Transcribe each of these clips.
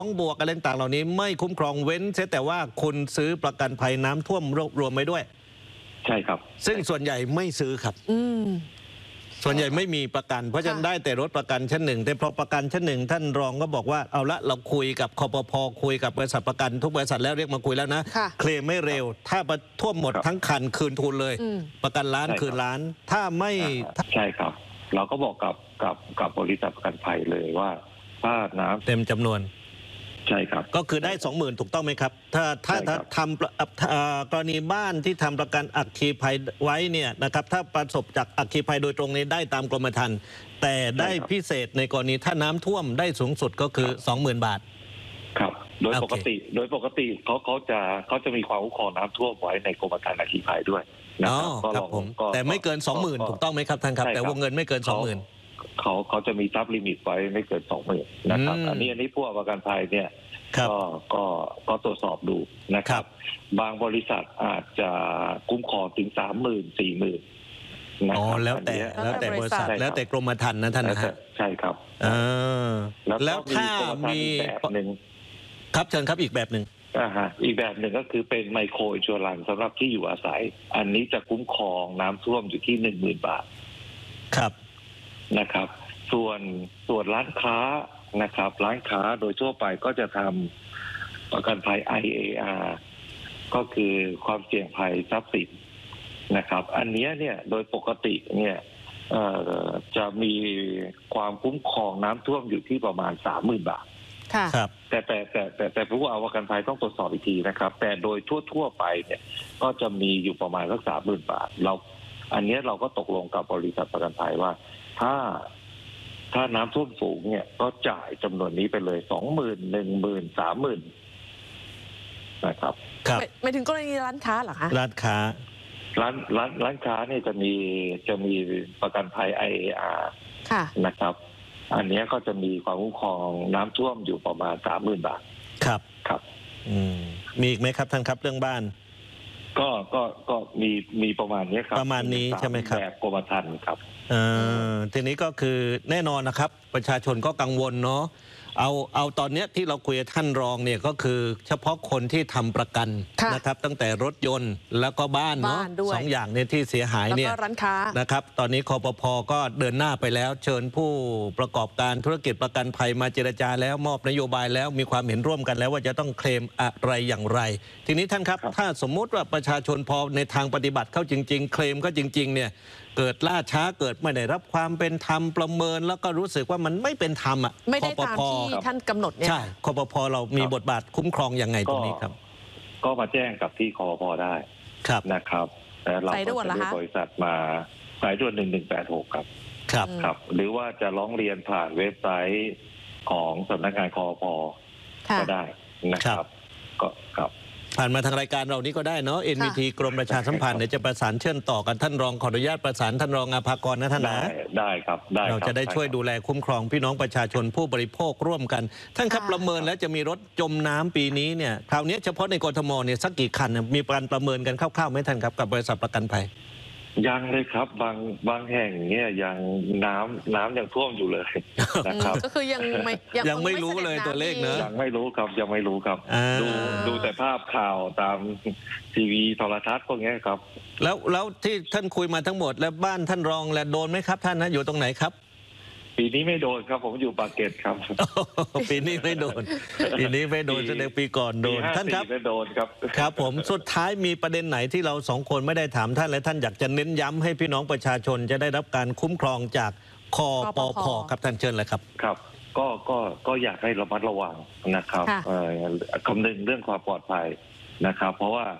บวกอะไรต่างเหล่านี้ไม่คุ้มครองเว้นเสียแต่ว่าคุณซื้อประกันภัยน้ำท่วมรวมไปด้วยใช่ครับซึ่งส่วนใหญ่ไม่ซื้อครับส่วนใหญ่ไม่มีประกันเพราะฉะนั้นได้แต่รถประกันชั้นหนึ่งแต่พอประกันชั้นหนึ่งท่านรองก็บอกว่าเอาละเราคุยกับคปภ.คุยกับบริษัทประกันทุกบริษัทแล้วเรียกมาคุยแล้วนะเคลมไม่เร็วถ้าท่วมหมดทั้งคันคืนทุนเลยประกันล้านคืนล้านถ้าไม่ใช่ครับเราก็บอกกับบริษัทประกันภัยเลยว่าถ้าน้ำเต็มจำนวนใช่ครับก็คือได้ 20,000 ถูกต้องไหมครับถ้าทำกรณีบ้านที่ทำประกันอัคคีภัยไว้เนี่ยนะครับถ้าประสบจากอัคคีภัยโดยตรงนี้ได้ตามกรมธรรม์แต่ได้พิเศษในกรณีถ้าน้ำท่วมได้สูงสุดก็คือ 20,000 บาทครับโดยปกติเขาจะมีความคุ้มครองน้ำท่วมไว้ในกรมธรรม์อัคคีภัยด้วยนะครับผมแต่ไม่เกิน 20,000 ถูกต้องไหมครับท่านครับแต่วงเงินไม่เกิน 20,000 เขาจะมีซับลิมิตไว้ไม่เกิน 20,000 นะครับอันนี้พวกประกันภัยเนี่ยก็ตรวจสอบดูนะครับบางบริษัทอาจจะคุ้มครองถึง 30,000 40,000 นะครับแล้วแต่บริษัทแล้วแต่กรมธรรม์นะท่านนะฮะใช่ครับแล้วถ้ามีแบบหนึ่งครับเชิญครับอีกแบบหนึ่งอีกแบบหนึ่งก็คือเป็นไมโครอินชัวรันซ์สำหรับที่อยู่อาศัยอันนี้จะคุ้มครองน้ำท่วมอยู่ที่ 10,000 บาทครับนะครับส่วนร้านค้านะครับร้านค้าโดยทั่วไปก็จะทำประกันภัย IAR ก็คือความเสี่ยงภัยทรัพย์สินนะครับอันนี้เนี่ยโดยปกติเนี่ยจะมีความคุ้มครองน้ำท่วมอยู่ที่ประมาณ 30,000 บาทครับแต่ผู้เอาประกันภัยต้องตรวจสอบอีกทีนะครับแต่โดยทั่วไปเนี่ยก็จะมีอยู่ประมาณสัก 30,000 บาทอันนี้เราก็ตกลงกับบริษัทประกันภัยว่าถ้าน้ำท่วมสูงเนี่ยก็จ่ายจำนวนนี้ไปเลย 20,000 10,000 30,000 นะครับไม่ถึงกรณีร้านค้าเหรอคะร้านค้าเนี่ยจะมีประกันภัย IAR นะครับอันนี้ก็จะมีความคุ้มครองน้ำท่วมอยู่ประมาณ 30,000 บาทครับมีอีกไหมครับท่านครับเรื่องบ้านก็มีประมาณนี้ครับประมาณนี้ใช่ไหมครับแบบกรมธรรม์ครับทีนี้ก็คือแน่นอนนะครับประชาชนก็กังวลเนาะเอาตอนนี้ที่เราคุยกับท่านรองเนี่ยก็คือเฉพาะคนที่ทำประกันนะครับตั้งแต่รถยนต์แล้วก็บ้านเนาะ2 อย่างเนี่ยที่เสียหายเนี่ยแล้วก็ร้านค้านะครับตอนนี้คปภ.ก็เดินหน้าไปแล้วเชิญผู้ประกอบการธุรกิจประกันภัยมาเจรจาแล้วมอบนโยบายแล้วมีความเห็นร่วมกันแล้วว่าจะต้องเคลมอะไรอย่างไรทีนี้ท่านครับถ้าสมมุติว่าประชาชนพอในทางปฏิบัติเข้าจริงๆเคลมก็จริงๆเนี่ยเกิดล่าช้าเกิดไม่ได้รับความเป็นธรรมประเมินแล้วก็รู้สึกว่ามันไม่เป็นธรรมไม่ได้ตามที่ท่านกำหนดเนี่ยใช่คปภ.เรามีบทบาทคุ้มครองยังไงตรงนี้ครับก็มาแจ้งกับที่คปภ.ได้นะครับแต่เราก็จะมีบริษัทมาสายด่วน1186ครับหรือว่าจะร้องเรียนผ่านเว็บไซต์ของสำนักงานคปภ.ก็ได้นะครับก็ครับผ่านมาทางรายการเรานี้ก็ได้เนาะ NVT กรมประชาสัมพันธ์เดี๋ยวจะประสานเชื่อมต่อกันท่านรองขออนุญาตประสานท่านรองอาภากรนะท่านนะได้ครับเราจะได้ช่วยดูแลคุ้มครองพี่น้องประชาชนผู้บริโภคร่วมกันท่านครับประเมินแล้วจะมีรถจมน้ำปีนี้เนี่ยคราวนี้เฉพาะในกทมเนี่ยสักกี่คันมีการประเมินกันคร่าวๆไหมท่านครับกับบริษัทประกันภัยยังเลยครับบางแห่งเนี่ยยังน้ำยังท่วมอยู่เลยนะครับก็คือยังไม่รู้เลยตัวเลขเนอะยังไม่รู้ครับดูแต่ภาพข่าวตามทีวีโทรทัศน์พวกนี้ครับแล้วที่ท่านคุยมาทั้งหมดแล้วบ้านท่านรองและโดนไหมครับท่านนะอยู่ตรงไหนครับปีนี้ไม่โดนครับผมอยู่ปากเกร็ดครับปีนี้ไม่โดนแสดงปีก่อนโดนท่านครับไม่โดนครับผมสุดท้ายมีประเด็นไหนที่เรา2 คนไม่ได้ถามท่านและท่านอยากจะเน้นย้ำให้พี่น้องประชาชนจะได้รับการคุ้มครองจากคปภ.ครับท่านเชิญเลยครับครับก็อยากให้ระมัดระวังนะครับคำนึงเรื่องความปลอดภัยนะครับเพราะว่า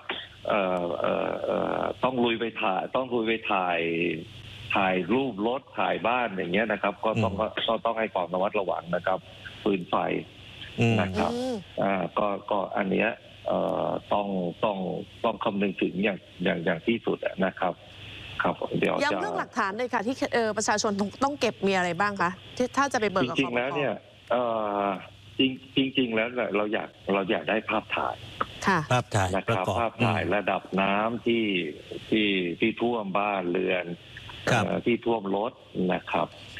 ต้องลุยไปถ่ายรูปรถถ่ายบ้านอย่างเงี้ยนะครับก็ต้องให้ความระมัดระวังนะครับปืนไฟนะครับก็อันเนี้ยต้องคำนึงถึงอย่างที่สุดนะครับครับเดี๋ยวย้ำเรื่องหลักฐานเลยค่ะที่ประชาชนต้องเก็บมีอะไรบ้างคะที่ถ้าจะไปเบิกกับจริงๆแล้วเนี่ยจริงๆแล้วเราอยากได้ภาพถ่ายนะครับภาพถ่ายระดับน้ำที่ท่วมบ้านเรือนที่ท่วมรถนะครับ